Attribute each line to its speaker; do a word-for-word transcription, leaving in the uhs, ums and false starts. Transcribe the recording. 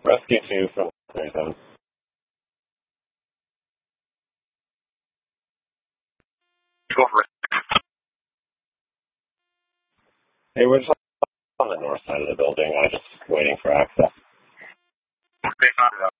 Speaker 1: Rescue two from thirty-seven.
Speaker 2: Go for it.
Speaker 1: Hey, we're just on the north side of the building. I'm just waiting for access.
Speaker 2: Okay, found it out.